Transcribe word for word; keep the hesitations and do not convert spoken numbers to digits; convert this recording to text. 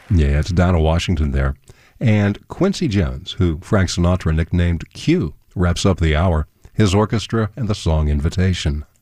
Yeah, it's down in Washington there. And Quincy Jones, who Frank Sinatra nicknamed Q, wraps up the hour, his orchestra and the song Invitation.